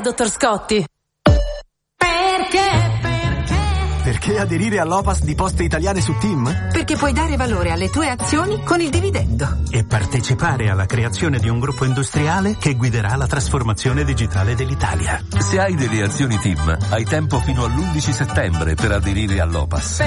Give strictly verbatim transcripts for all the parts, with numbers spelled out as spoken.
dottor Scotti? Perché? Perché aderire all'O P A S di Poste Italiane su TIM? Perché puoi dare valore alle tue azioni con il dividendo. E partecipare alla creazione di un gruppo industriale che guiderà la trasformazione digitale dell'Italia. Se hai delle azioni TIM, hai tempo fino all'undici settembre per aderire all'O P A S.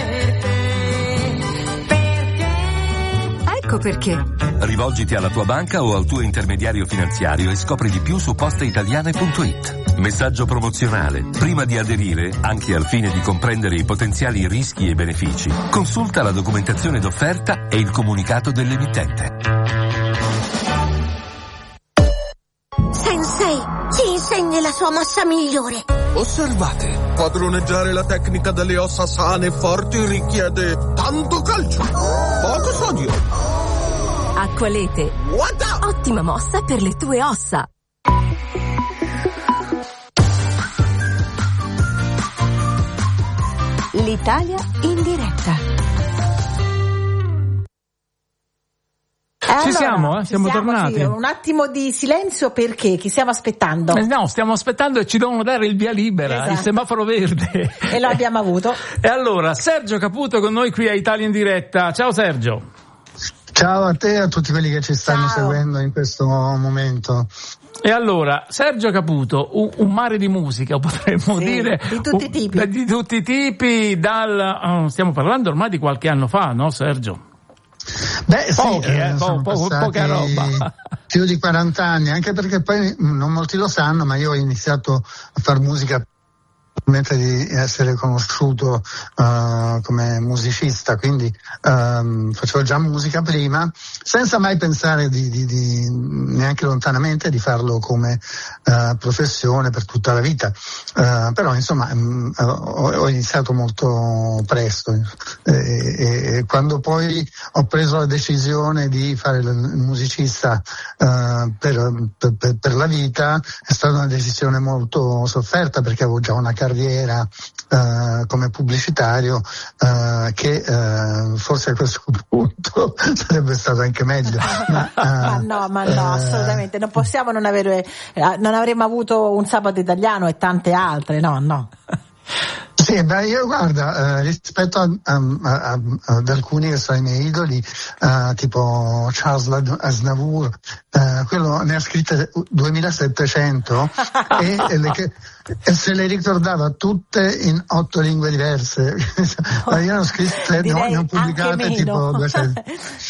Ecco perché. Rivolgiti alla tua banca o al tuo intermediario finanziario e scopri di più su posteitaliane punto it. Messaggio promozionale. Prima di aderire, anche al fine di comprendere i potenziali rischi e benefici, consulta la documentazione d'offerta e il comunicato dell'emittente. Sensei, ci insegni la sua mossa migliore. Osservate, padroneggiare la tecnica delle ossa sane e forti richiede tanto calcio, poco sodio. Acqualete. Ottima mossa per le tue ossa. L'Italia in diretta. Allora, ci siamo, eh? Siamo, siamo tornati. Sì, un attimo di silenzio perché chi stiamo aspettando? Eh no, stiamo aspettando e ci devono dare il via libera, esatto. Il semaforo verde. E lo abbiamo avuto. E allora, Sergio Caputo con noi qui a Italia in diretta. Ciao Sergio. Ciao a te e a tutti quelli che ci stanno Ciao. seguendo in questo momento. E allora, Sergio Caputo, un, un mare di musica, potremmo sì, dire. Di tutti i tipi. Uh, di tutti i tipi, dal, uh, stiamo parlando ormai di qualche anno fa, no Sergio? Beh, sì, Pochi, eh, sono po- po- poca roba. Più di quaranta anni, anche perché poi non molti lo sanno, ma io ho iniziato a fare musica mentre di essere conosciuto uh, come musicista, quindi um, facevo già musica prima, senza mai pensare di, di, di neanche lontanamente di farlo come uh, professione per tutta la vita, uh, però insomma um, ho, ho iniziato molto presto e, e, e quando poi ho preso la decisione di fare il musicista uh, per, per, per la vita, è stata una decisione molto sofferta perché avevo già una carriera Uh, come pubblicitario uh, che uh, forse a questo punto sarebbe stato anche meglio. Ma, uh, ma no, ma no, uh, assolutamente. Non possiamo non avere, non avremmo avuto un Sabato Italiano e tante altre, no, no. Sì, beh, io guarda, eh, rispetto a, a, a, ad alcuni che sono i miei idoli, eh, tipo Charles Aznavour, eh, quello ne ha scritte duemilasettecento e, e, le, e se le ricordava tutte in otto lingue diverse. Ma io ne ho scritte, no, ne ho pubblicate tipo duecento.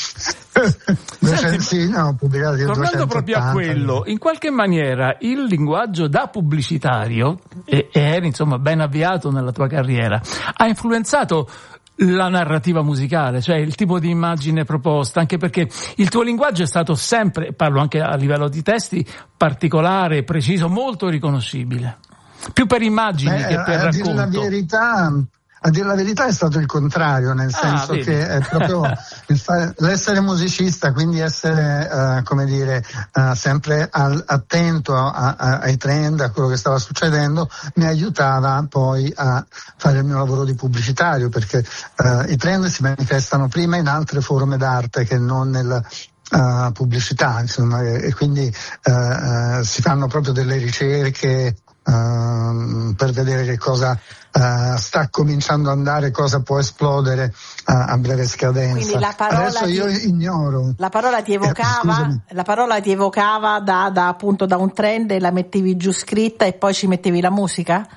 Senti, sì, no, pubblicati tornando proprio a quello, in qualche maniera il linguaggio da pubblicitario, e, e eri insomma ben avviato nella tua carriera, ha influenzato la narrativa musicale, cioè il tipo di immagine proposta, anche perché il tuo linguaggio è stato sempre, parlo anche a livello di testi, particolare, preciso, molto riconoscibile, più per immagini Beh, che per a racconto. Dire la verità, a dire la verità è stato il contrario, nel senso ah, che è proprio il fa- l'essere musicista, quindi essere, uh, come dire, uh, sempre al- attento a- a- ai trend, a quello che stava succedendo, mi aiutava poi a fare il mio lavoro di pubblicitario, perché uh, i trend si manifestano prima in altre forme d'arte che non nel uh, pubblicità, insomma, e, e quindi uh, uh, si fanno proprio delle ricerche Uh, per vedere che cosa uh, sta cominciando ad andare, cosa può esplodere uh, a breve scadenza. Quindi la parola Adesso ti, io ignoro. La parola ti evocava, eh, la parola ti evocava da, da appunto da un trend e la mettevi giù scritta e poi ci mettevi la musica?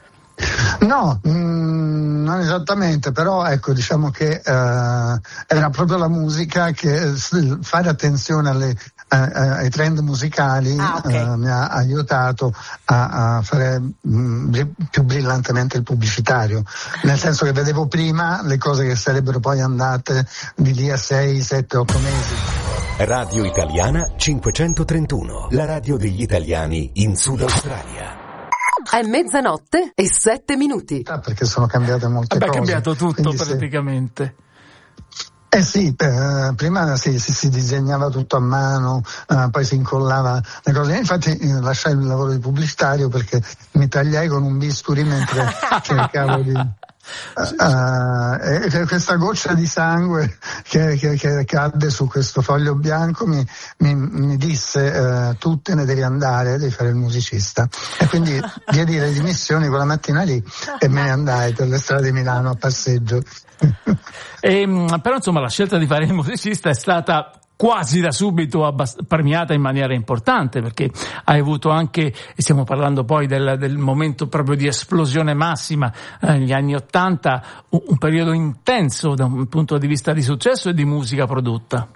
No, mh, non esattamente, però ecco, diciamo che uh, era proprio la musica che fare attenzione alle Uh, ai trend musicali ah, okay. uh, mi ha aiutato a, a fare mh, più brillantemente il pubblicitario, nel senso che vedevo prima le cose che sarebbero poi andate di lì a sei, sette, otto mesi. Radio Italiana cinquecentotrentuno, la radio degli italiani in Sud Australia. È mezzanotte e sette minuti. Ah, perché sono cambiate molte Vabbè, cose. È cambiato tutto Quindi praticamente. Sì. Eh sì, eh, prima si, si, si disegnava tutto a mano, eh, poi si incollava le cose. Infatti eh, lasciai il lavoro di pubblicitario perché mi tagliai con un bisturi mentre cercavo di, Uh, e questa goccia di sangue che, che, che cadde su questo foglio bianco mi, mi, mi disse uh, tu te ne devi andare, devi fare il musicista, e quindi diedi le dimissioni quella mattina lì e me ne andai per le strade di Milano a passeggio. E, però insomma la scelta di fare il musicista è stata quasi da subito abbast- premiata in maniera importante, perché hai avuto anche, e stiamo parlando poi del, del momento proprio di esplosione massima eh, negli anni Ottanta, un, un periodo intenso da un punto di vista di successo e di musica prodotta.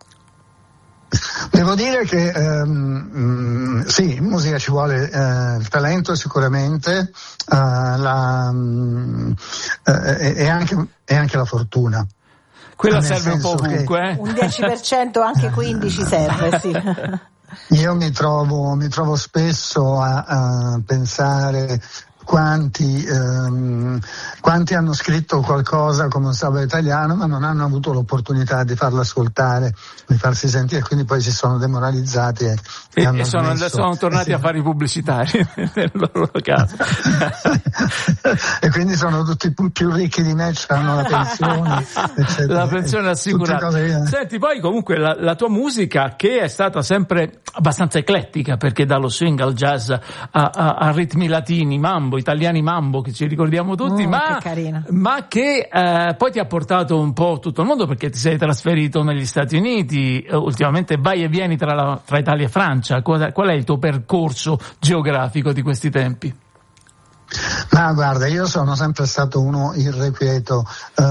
Devo dire che ehm, sì, in musica ci vuole eh, il talento sicuramente, eh, la, eh, e, anche, e anche la fortuna. Quella serve un po' ovunque, eh? Un dieci per cento, anche quindici serve, sì. Io mi trovo, mi trovo spesso a, a pensare quanti, ehm, quanti hanno scritto qualcosa come un sabato italiano ma non hanno avuto l'opportunità di farlo ascoltare, di farsi sentire, quindi poi si sono demoralizzati e, e, e e sono, sono tornati eh sì. a fare i pubblicitari nel loro caso. E quindi sono tutti più ricchi di me, hanno la pensione, eccetera. La pensione assicurata. Che... Senti, poi comunque la, la tua musica, che è stata sempre abbastanza eclettica, perché dallo swing al jazz a, a, a ritmi latini, mambo, italiani mambo, che ci ricordiamo tutti, mm, ma, che ma che eh, poi ti ha portato un po' tutto il mondo, perché ti sei trasferito negli Stati Uniti, ultimamente vai e vieni tra, la, tra Italia e Francia. Qual, qual è il tuo percorso geografico di questi tempi? Ma guarda, io sono sempre stato uno irrequieto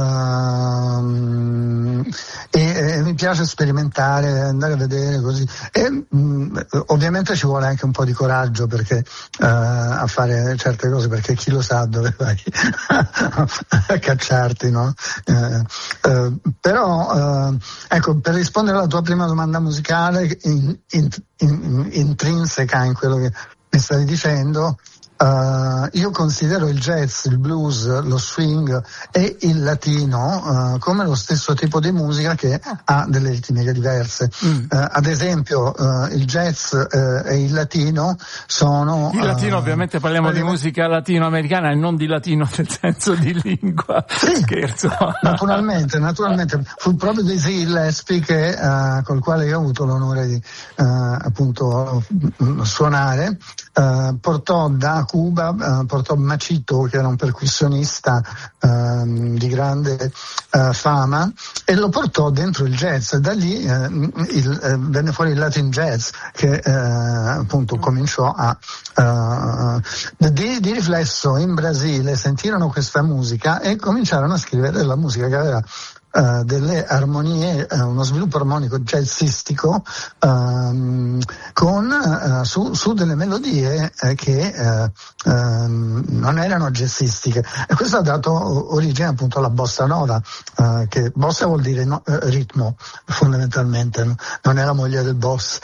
uh, e, e mi piace sperimentare, andare a vedere così, e um, ovviamente ci vuole anche un po' di coraggio perché uh, a fare certe cose, perché chi lo sa dove vai a cacciarti, no? Uh, uh, però uh, ecco, per rispondere alla tua prima domanda musicale, in, in, in, intrinseca in quello che mi stavi dicendo, Uh, io considero il jazz, il blues, lo swing e il latino uh, come lo stesso tipo di musica che ha delle ritmiche diverse. Mm. Uh, ad esempio uh, il jazz uh, e il latino sono... Il latino uh, ovviamente parliamo uh, di musica latinoamericana e non di latino nel senso di lingua. Sì, scherzo. Naturalmente, naturalmente. Fu proprio Dizzy Gillespie che, uh, col quale io ho avuto l'onore di uh, appunto suonare, uh, portò da Cuba, uh, portò Machito, che era un percussionista uh, di grande uh, fama, e lo portò dentro il jazz, e da lì uh, il, uh, venne fuori il Latin jazz, che uh, appunto cominciò a uh, di, di riflesso in Brasile sentirono questa musica e cominciarono a scrivere della musica che aveva Uh, delle armonie, uh, uno sviluppo armonico jazzistico uh, con uh, su, su delle melodie uh, che uh, uh, non erano jazzistiche, e questo ha dato origine appunto alla bossa nova, uh, che bossa vuol dire no, uh, ritmo fondamentalmente, no? Non è la moglie del boss.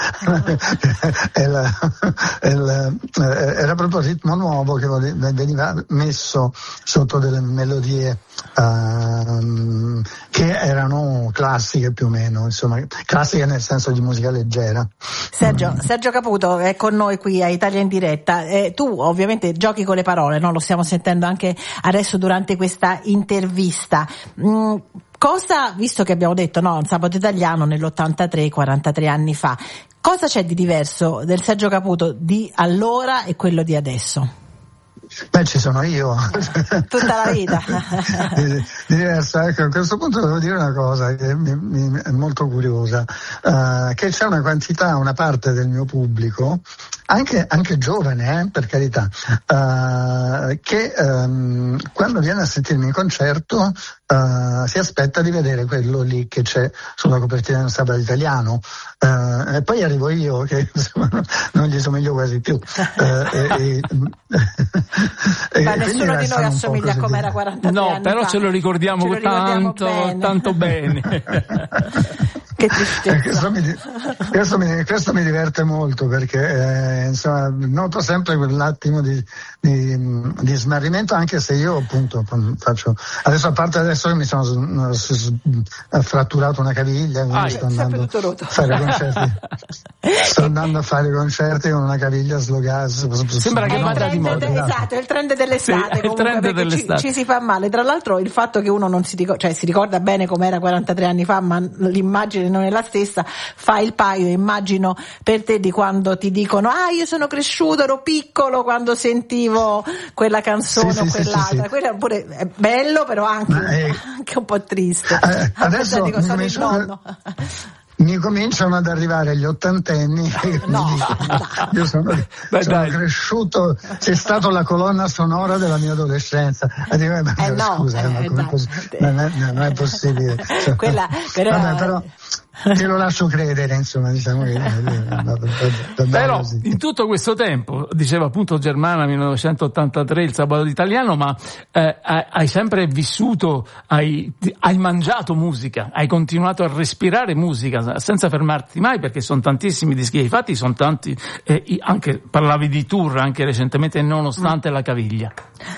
è la, è la, uh, era proprio il ritmo nuovo che veniva messo sotto delle melodie uh, che erano classiche più o meno, insomma, classiche nel senso di musica leggera. Sergio, Sergio Caputo è con noi qui a Italia in diretta. Eh, tu ovviamente giochi con le parole, no? Lo stiamo sentendo anche adesso durante questa intervista. Mm, cosa, visto che abbiamo detto, no, un sabato italiano nell'ottantatré, quarantatré anni fa, cosa c'è di diverso del Sergio Caputo di allora e quello di adesso? Beh, ci sono io. Tutta la vita. Diverso, ecco, a questo punto devo dire una cosa che mi, mi è molto curiosa, uh, che c'è una quantità, una parte del mio pubblico, anche, anche giovane, eh, per carità, uh, che um, quando viene a sentirmi in concerto uh, si aspetta di vedere quello lì che c'è sulla copertina del Sabato Italiano, uh, e poi arrivo io che insomma, non gli somiglio quasi più. Uh, e, e, Ma nessuno di noi assomiglia a come era quarantatré no, anni però fa. ce lo ricordiamo, ce lo ricordiamo tanto, bene. tanto bene. Che tristezza. Questo mi, questo, mi, questo mi diverte molto perché eh, insomma noto sempre quell'attimo di, di, di smarrimento, anche se io appunto faccio adesso, a parte adesso che mi sono fratturato una caviglia, quindi ah, sto andando a fare concerti sto andando a fare concerti con una caviglia slogata. Sembra che vada di moda. Esatto, è il trend dell'estate, sì, comunque, il trend dell'estate. Ci, ci si fa male. Tra l'altro il fatto che uno non si ricorda, cioè si ricorda bene come era quarantatré anni fa, ma l'immagine non è la stessa, fa il paio, immagino, per te di quando ti dicono ah io sono cresciuto, ero piccolo quando sentivo quella canzone sì, o sì, quell'altra, sì, sì. Quello pure è bello, però anche, è... anche un po' triste. Eh, adesso dico, sono il nonno. Mi cominciano ad arrivare gli ottantenni e no, mi dicono, io sono, Beh, sono dai. cresciuto, sei stato la colonna sonora della mia adolescenza. E dico, ma eh no, scusa, eh, ma come poss- non, è, non è possibile. Cioè, Quella, però... Vabbè, però te lo lascio credere, insomma, diciamo che però in tutto questo tempo, diceva appunto Germana millenovecentottantatré, il Sabato Italiano, ma eh, hai sempre vissuto, hai, hai mangiato musica, hai continuato a respirare musica senza fermarti mai, perché sono tantissimi dischi che hai fatti, sono tanti, eh, anche parlavi di tour anche recentemente, nonostante mm. la caviglia.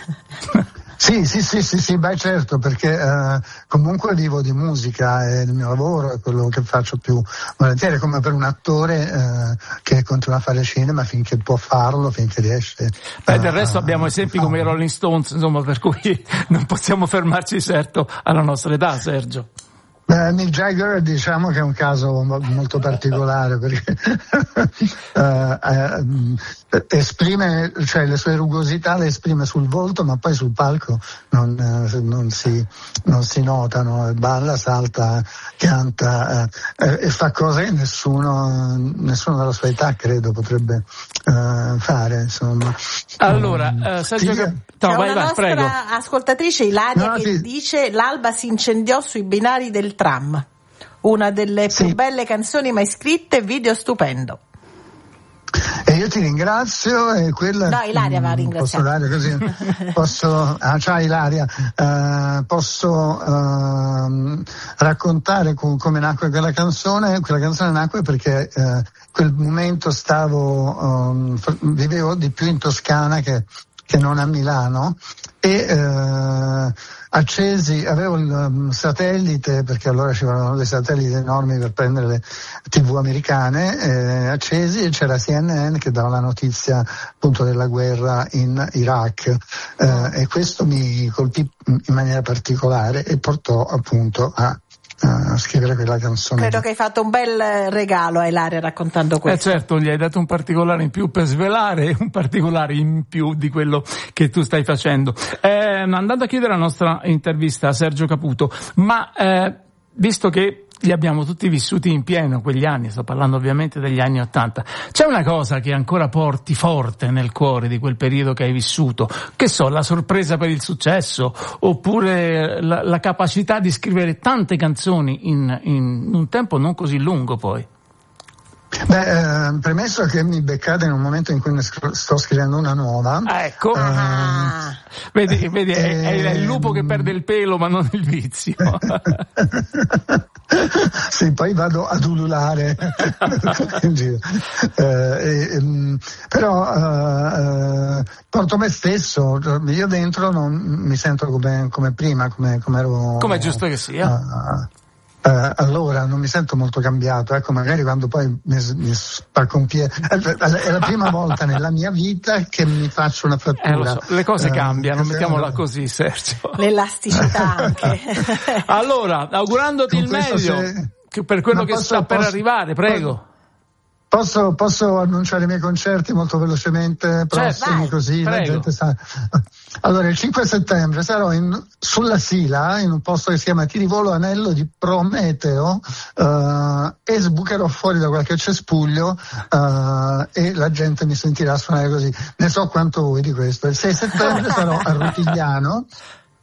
Sì, sì, sì, sì, sì, beh certo, perché eh, comunque vivo di musica, è il mio lavoro, è quello che faccio più volentieri, come per un attore eh, che continua a fare cinema finché può farlo, finché riesce. Beh, del resto abbiamo esempi come i Rolling Stones, insomma, per cui non possiamo fermarci certo alla nostra età, Sergio. Eh, Mick Jagger diciamo che è un caso molto particolare perché eh, eh, esprime, cioè le sue rugosità le esprime sul volto, ma poi sul palco non, eh, non, si, non si notano, balla, salta, canta eh, e fa cose che nessuno, nessuno della sua età credo potrebbe eh, fare, insomma. Allora, eh, Sergio, sì, no, c'è vai, una vai, nostra prego. ascoltatrice Ilaria no, che sì. dice l'alba si incendiò sui binari del tram, una delle sì. più belle canzoni mai scritte, video stupendo. E io ti ringrazio e quella no Ilaria va a ringraziare. Posso dare così posso ah ciao Ilaria uh, posso uh, raccontare com- come nacque quella canzone. Quella canzone nacque perché uh, quel momento stavo um, vivevo di più in Toscana che che non a Milano e uh, accesi, avevo il um, satellite, perché allora ci volevano dei satelliti enormi per prendere le tivù americane, eh, accesi e c'era C N N che dava la notizia appunto della guerra in Iraq eh, e questo mi colpì in maniera particolare e portò appunto a a scrivere quella canzone. Credo che hai fatto un bel regalo a Ilaria raccontando questo. Eh certo, gli hai dato un particolare in più per svelare e un particolare in più di quello che tu stai facendo. Eh, andando a chiudere la nostra intervista a Sergio Caputo, ma eh, visto che li abbiamo tutti vissuti in pieno quegli anni, sto parlando ovviamente degli anni Ottanta, c'è una cosa che ancora porti forte nel cuore di quel periodo che hai vissuto, che so, la sorpresa per il successo, oppure la, la capacità di scrivere tante canzoni in, in un tempo non così lungo poi? Beh, eh, premesso che mi beccate in un momento in cui ne sc- sto scrivendo una nuova. Ecco. Eh, ah. Vedi, vedi eh, è, è il lupo che perde il pelo ma non il vizio. Sì, poi vado ad ululare in giro. Eh, eh, però eh, porto me stesso, io dentro non mi sento come, come prima, come, come ero. Come è giusto che sia. Uh, Uh, allora non mi sento molto cambiato, ecco, magari quando poi mi, mi spacco un piede è la prima volta nella mia vita che mi faccio una frattura. Eh, lo so, le cose uh, cambiano, mettiamola uh, così, Sergio. L'elasticità anche. Allora, augurandoti il meglio se... per quello che posso, sta per posso, arrivare, prego. Posso, posso annunciare i miei concerti molto velocemente, prossimi, vai, così prego. La gente sa. Allora, il cinque settembre sarò in, sulla Sila, in un posto che si chiama Tirivolo Anello di Prometeo, uh, e sbucherò fuori da qualche cespuglio uh, e la gente mi sentirà suonare così. Ne so quanto vuoi di questo. Il sei settembre sarò a Rutigliano,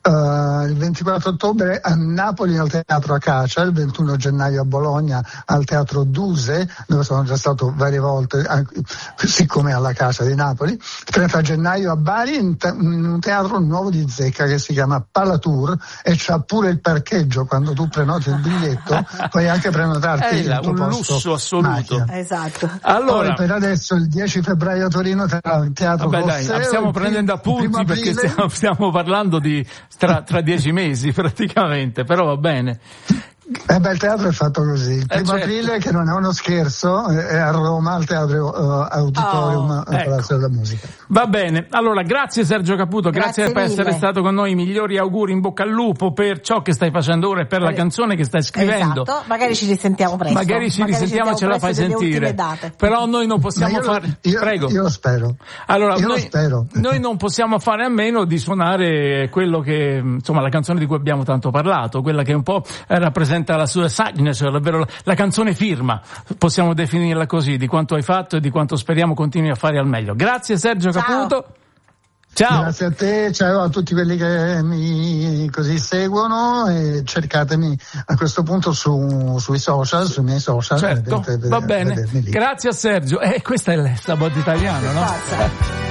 uh, il ventiquattro ottobre a Napoli al Teatro Acacia, il ventuno gennaio a Bologna al Teatro Duse, dove sono già stato varie volte, anche, siccome all'Acacia di Napoli. Il trenta gennaio a Bari in, te- in un teatro nuovo di Zecca che si chiama Palatour e c'ha pure il parcheggio. Quando tu prenoti il biglietto puoi anche prenotarti è il tuo un posto lusso assoluto. macchina. Esatto. Allora, poi per adesso il dieci febbraio a Torino tra il Teatro vabbè, Colosseo, dai, stiamo il prendendo appunti perché stiamo, stiamo parlando di tra, tra dieci mesi praticamente, però va bene. Eh beh, il teatro è fatto così. Il primo eh certo. aprile, che non è uno scherzo, è a Roma al Teatro uh, Auditorium Oh, al ecco. Palazzo della Musica. Va bene, allora grazie Sergio Caputo, grazie, Grazie per mille. essere stato con noi, migliori auguri, in bocca al lupo per ciò che stai facendo ora e per la canzone che stai scrivendo. Esatto, magari ci risentiamo presto. Magari ci risentiamo e ce la fai presto delle sentire. ultime date. Però noi non possiamo Ma io, fare. io, Prego. Io lo spero. Allora, io noi, lo spero. noi non possiamo fare a meno di suonare quello che, insomma, la canzone di cui abbiamo tanto parlato, quella che un po' rappresenta la sua signature, davvero la, la canzone firma, possiamo definirla così, di quanto hai fatto e di quanto speriamo continui a fare al meglio. Grazie Sergio Ciao. Caputo. Ciao. Grazie a te, ciao a tutti quelli che mi così seguono e cercatemi a questo punto su, sui social, sui miei social. Certo, vedete, va vedete, bene. Grazie a Sergio. Eh, questa è l'Estabod italiano, no?